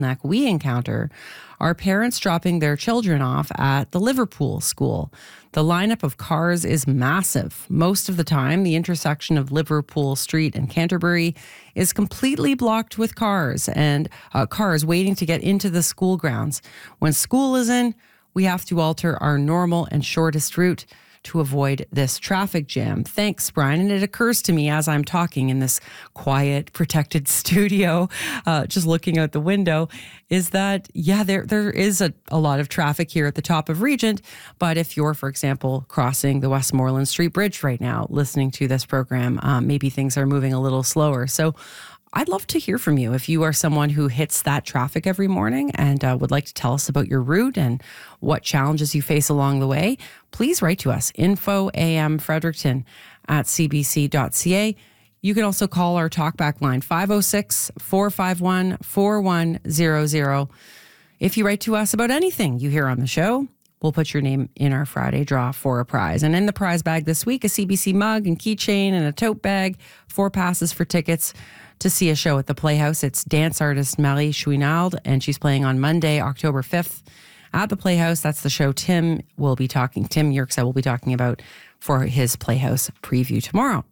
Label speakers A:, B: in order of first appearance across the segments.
A: we encounter are parents dropping their children off at the Liverpool school. The lineup of cars is massive. Most of the time, the intersection of Liverpool Street and Canterbury is completely blocked with cars and cars waiting to get into the school grounds. When school is in, we have to alter our normal and shortest route to avoid this traffic jam. Thanks, Brian. And it occurs to me as I'm talking in this quiet, protected studio, just looking out the window, is that, there is a lot of traffic here at the top of Regent. But if you're, for example, crossing the Westmoreland Street Bridge right now, listening to this program, maybe things are moving a little slower. So I'd love to hear from you if you are someone who hits that traffic every morning and would like to tell us about your route and what challenges you face along the way. Please write to us, info@cbc.ca. You can also call our talkback line, 506-451-4100. If you write to us about anything you hear on the show, we'll put your name in our Friday draw for a prize. And in the prize bag this week, a CBC mug and keychain and a tote bag, 4 passes for tickets to see a show at the Playhouse. It's dance artist Marie Chouinard, and she's playing on Monday, October 5th at the Playhouse. That's the show Tim Yerxa will be talking about for his Playhouse preview tomorrow.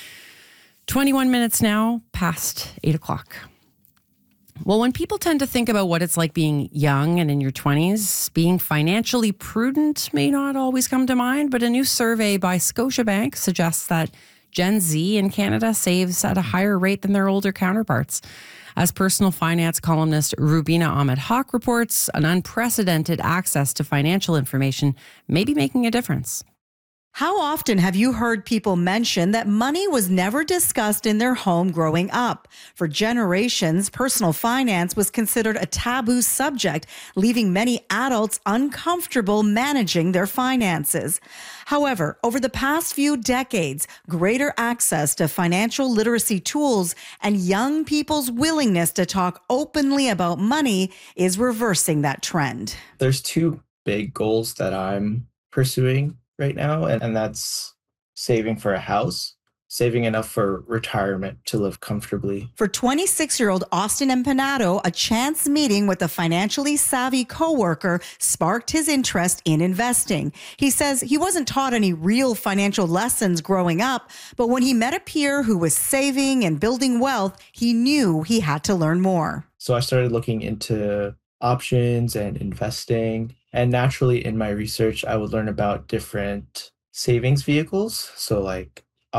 A: 21 minutes now past 8 o'clock. Well, when people tend to think about what it's like being young and in your 20s, being financially prudent may not always come to mind, but a new survey by Scotiabank suggests that Gen Z in Canada saves at a higher rate than their older counterparts. As personal finance columnist Rubina Ahmed-Haq reports, an unprecedented access to financial information may be making a difference.
B: How often have you heard people mention that money was never discussed in their home growing up? For generations, personal finance was considered a taboo subject, leaving many adults uncomfortable managing their finances. However, over the past few decades, greater access to financial literacy tools and young people's willingness to talk openly about money is reversing that trend.
C: There's 2 big goals that I'm pursuing right now, and that's saving for a house, saving enough for retirement to live comfortably.
B: For 26-year-old Austin Empanado, a chance meeting with a financially savvy coworker sparked his interest in investing. He says he wasn't taught any real financial lessons growing up, but when he met a peer who was saving and building wealth, he knew he had to learn more.
C: So I started looking into options and investing. And naturally, in my research, I would learn about different savings vehicles. So like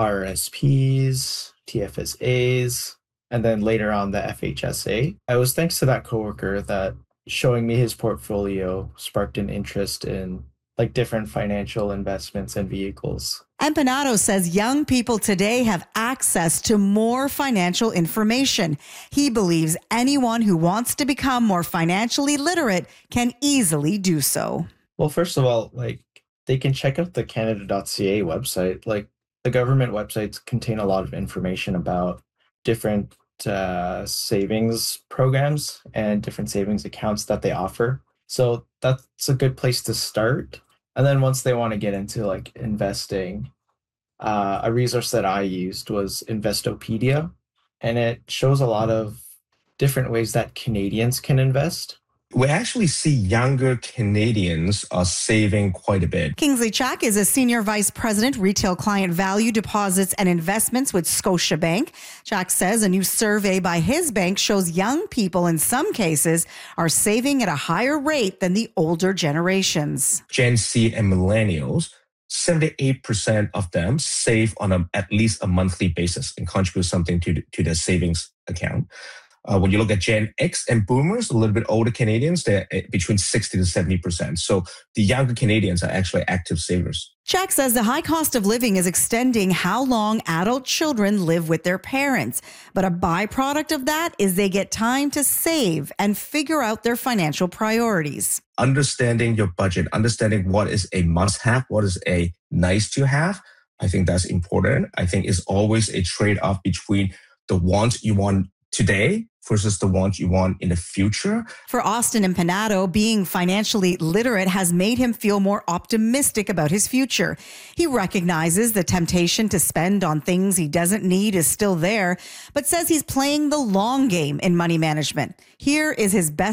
C: RSPs, TFSAs, and then later on the FHSA. It was thanks to that coworker that showing me his portfolio sparked an interest in like different financial investments and vehicles.
B: Empanado says young people today have access to more financial information. He believes anyone who wants to become more financially literate can easily do so.
C: Well, first of all, like they can check out the Canada.ca website. Like the government websites contain a lot of information about different savings programs and different savings accounts that they offer. So that's a good place to start. And then once they want to get into like investing, a resource that I used was Investopedia, and it shows a lot of different ways that Canadians can invest.
D: We actually see younger Canadians are saving quite a bit.
B: Kingsley Chack is a Senior Vice President, Retail Client Value, Deposits and Investments with Scotiabank. Chack says a new survey by his bank shows young people in some cases are saving at a higher rate than the older generations.
D: Gen Z and millennials, 78% of them save on at least a monthly basis and contribute something to their savings account. When you look at Gen X and boomers, a little bit older Canadians, they're between 60 to 70%. So the younger Canadians are actually active savers.
B: Jack says the high cost of living is extending how long adult children live with their parents. But a byproduct of that is they get time to save and figure out their financial priorities.
D: Understanding your budget, understanding what is a must-have, what is a nice-to-have, I think that's important. I think it's always a trade-off between the wants you want today versus the want you want in the future.
B: For Austin Empanado, being financially literate has made him feel more optimistic about his future. He recognizes the temptation to spend on things he doesn't need is still there, but says he's playing the long game in money management. Here is his best